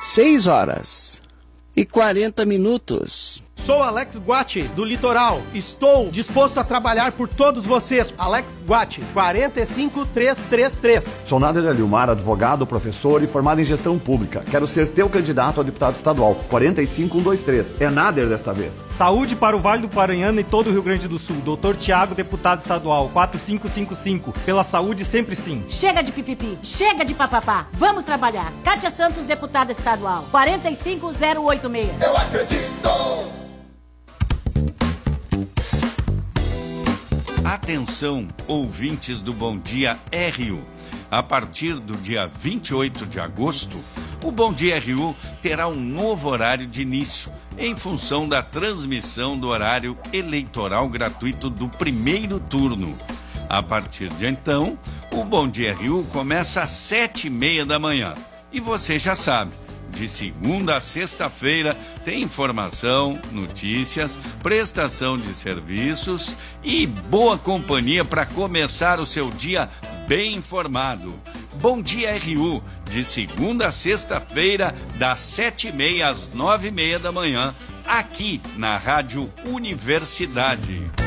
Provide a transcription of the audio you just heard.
6h40. Sou Alex Guati, do Litoral. Estou disposto a trabalhar por todos vocês. Alex Guati, 45333. Sou Nader Aliumar, advogado, professor e formado em gestão pública. Quero ser teu candidato a deputado estadual. 45123. É Nader desta vez. Saúde para o Vale do Paranhana e todo o Rio Grande do Sul. Doutor Tiago, deputado estadual. 4555. Pela saúde, sempre sim. Chega de pipipi, chega de papapá. Vamos trabalhar. Kátia Santos, deputada estadual. 45086. Eu acredito! Atenção, ouvintes do Bom Dia RU. A partir do dia 28 de agosto, o Bom Dia RU terá um novo horário de início, em função da transmissão do horário eleitoral gratuito do primeiro turno. A partir de então, o Bom Dia RU começa às 7h30 da manhã. E você já sabe, de segunda a sexta-feira tem informação, notícias, prestação de serviços e boa companhia para começar o seu dia bem informado. Bom Dia RU, de segunda a sexta-feira, das 7h30 às 9h30 da manhã, aqui na Rádio Universidade.